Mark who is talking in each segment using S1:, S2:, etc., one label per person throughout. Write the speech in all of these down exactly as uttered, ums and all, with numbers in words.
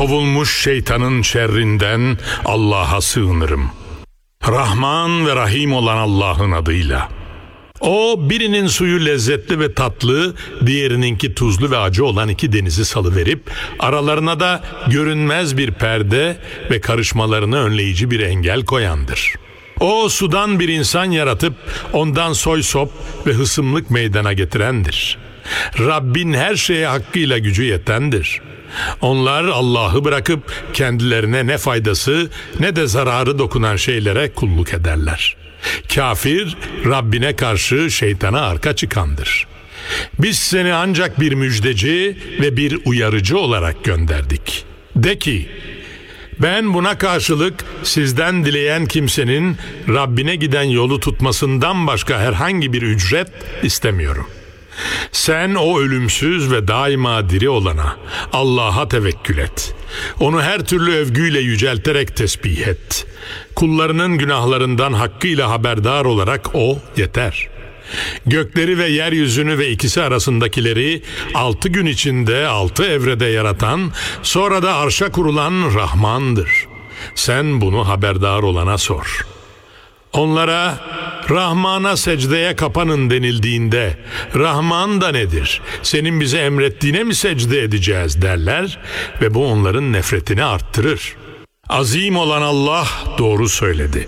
S1: kovulmuş şeytanın şerrinden Allah'a sığınırım. Rahman ve Rahim olan Allah'ın adıyla. O, birinin suyu lezzetli ve tatlı, diğerininki tuzlu ve acı olan iki denizi salıverip aralarına da görünmez bir perde ve karışmalarını önleyici bir engel koyandır. O, sudan bir insan yaratıp ondan soy sop ve hısımlık meydana getirendir. Rabbin her şeye hakkıyla gücü yetendir. Onlar Allah'ı bırakıp kendilerine ne faydası ne de zararı dokunan şeylere kulluk ederler. Kafir, Rabbine karşı şeytana arka çıkandır. Biz seni ancak bir müjdeci ve bir uyarıcı olarak gönderdik. De ki, ben buna karşılık sizden dileyen kimsenin Rabbine giden yolu tutmasından başka herhangi bir ücret istemiyorum. Sen o ölümsüz ve daima diri olana, Allah'a tevekkül et. Onu her türlü övgüyle yücelterek tesbih et. Kullarının günahlarından hakkıyla haberdar olarak o yeter. Gökleri ve yeryüzünü ve ikisi arasındakileri altı gün içinde altı evrede yaratan, sonra da arşa kurulan Rahman'dır. Sen bunu haberdar olana sor. Onlara Rahman'a secdeye kapanın denildiğinde Rahman da nedir? Senin bize emrettiğine mi secde edeceğiz derler ve bu onların nefretini arttırır. Azim olan Allah doğru söyledi.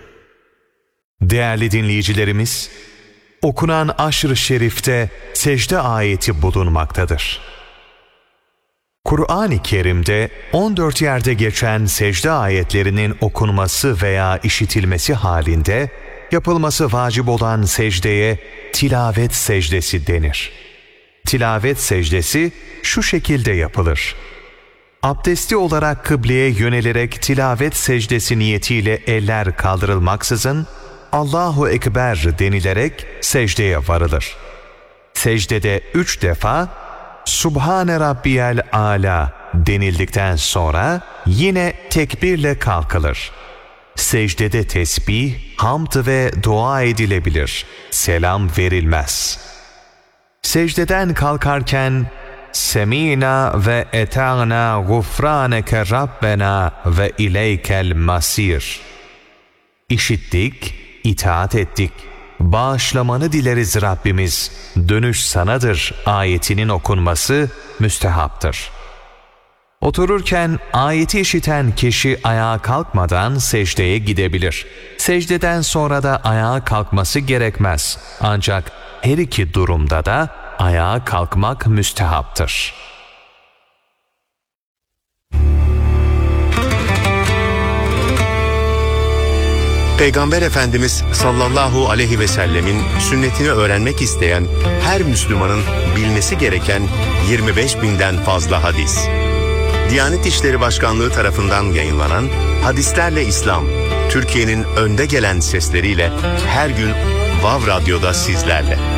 S2: Değerli dinleyicilerimiz, okunan Aşr-ı Şerif'te secde ayeti bulunmaktadır. Kur'an-ı Kerim'de on dört yerde geçen secde ayetlerinin okunması veya işitilmesi halinde yapılması vacip olan secdeye tilavet secdesi denir. Tilavet secdesi şu şekilde yapılır. Abdesti olarak kıbleye yönelerek tilavet secdesi niyetiyle eller kaldırılmaksızın Allahu Ekber denilerek secdeye varılır. Secdede üç defa Subhane Rabbiyel Ala denildikten sonra yine tekbirle kalkılır. Secdede tesbih, hamd ve dua edilebilir. Selam verilmez. Secdeden kalkarken Semina ve eta'na gufraneke Rabbena ve ileykel masir. İşittik, itaat ettik. Bağışlamanı dileriz Rabbimiz, dönüş sanadır ayetinin okunması müstehaptır. Otururken ayeti işiten kişi ayağa kalkmadan secdeye gidebilir. Secdeden sonra da ayağa kalkması gerekmez. Ancak her iki durumda da ayağa kalkmak müstehaptır.
S3: Peygamber Efendimiz sallallahu aleyhi ve sellemin sünnetini öğrenmek isteyen her Müslümanın bilmesi gereken yirmi beş binden fazla hadis. Diyanet İşleri Başkanlığı tarafından yayınlanan Hadislerle İslam, Türkiye'nin önde gelen sesleriyle her gün Vav Radyo'da sizlerle.